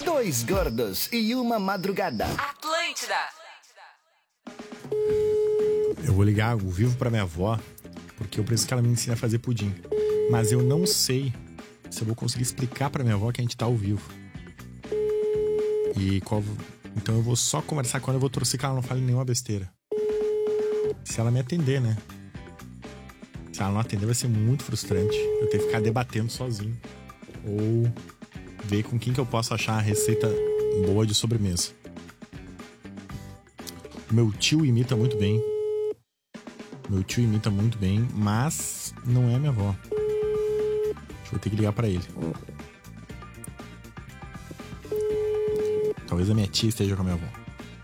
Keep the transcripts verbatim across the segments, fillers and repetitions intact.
Dois gordos e uma madrugada. Atlântida. Eu vou ligar ao vivo pra minha avó, porque eu preciso que ela me ensine a fazer pudim. Mas eu não sei se eu vou conseguir explicar pra minha avó que a gente tá ao vivo. E qual... Então eu vou só conversar com ela, eu vou torcer que ela não fale nenhuma besteira. Se ela me atender, né? Se ela não atender, vai ser muito frustrante. Eu ter que ficar debatendo sozinho. Ou ver com quem que eu posso achar a receita boa de sobremesa. Meu tio imita muito bem. Meu tio imita muito bem, mas não é minha avó. Vou ter que ligar pra ele. Talvez a minha tia esteja com a minha avó.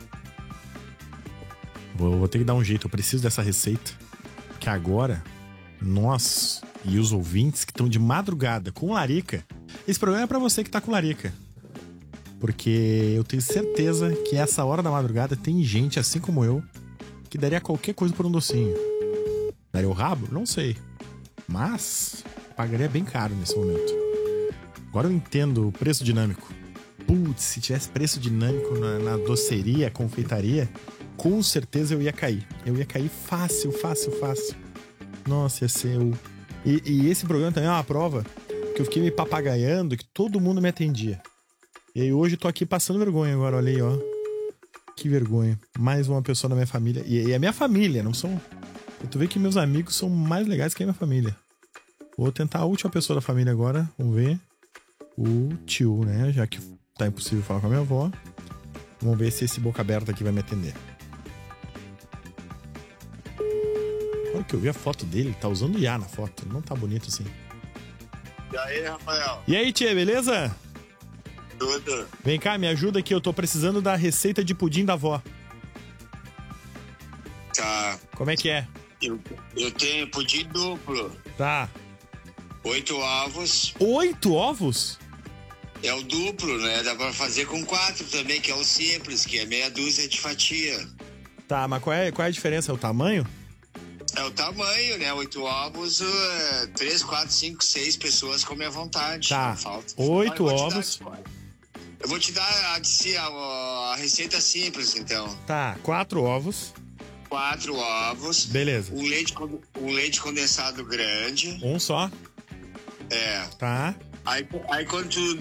Vou, vou ter que dar um jeito. Eu preciso dessa receita. Porque agora, nós e os ouvintes que estão de madrugada com larica. Esse programa é pra você que tá com larica. Porque eu tenho certeza que essa hora da madrugada tem gente, assim como eu, que daria qualquer coisa por um docinho. Daria o rabo? Não sei. Mas pagaria bem caro nesse momento. Agora eu entendo o preço dinâmico. Putz, se tivesse preço dinâmico na, na doceria, confeitaria, com certeza eu ia cair. Eu ia cair fácil, fácil, fácil. Nossa, ia ser o... E, e esse programa também é uma prova que eu fiquei me papagaiando, que todo mundo me atendia. E aí hoje eu tô aqui passando vergonha agora, olha aí, ó. Que vergonha. Mais uma pessoa da minha família. E, e é minha família, não são... Tu vê que meus amigos são mais legais que a minha família. Vou tentar a última pessoa da família agora. Vamos ver. O tio, né? Já que tá impossível falar com a minha avó. Vamos ver se esse boca aberta aqui vai me atender. Olha que eu vi a foto dele. Tá usando I A na foto. Não tá bonito assim. E aí, Rafael? E aí, tia, beleza? Tudo. Vem cá, me ajuda aqui. Eu tô precisando da receita de pudim da avó. Tá. Como é que é? Eu, eu tenho pudim duplo. Tá. Oito ovos. Oito ovos? É o duplo, né? Dá pra fazer com quatro também, que é o simples, que é meia dúzia de fatia. Tá, mas qual é, qual é a diferença? É o tamanho? É o tamanho, né? Oito ovos, uh, três, quatro, cinco, seis pessoas comem à vontade. Tá. Não falta. Oito Eu vou te ovos. dar- eu vou te dar a, a, a receita simples, então. Tá, quatro ovos. Quatro ovos. Beleza. Um leite, con- um leite condensado grande. Um só. É. Tá. Aí, aí quando tu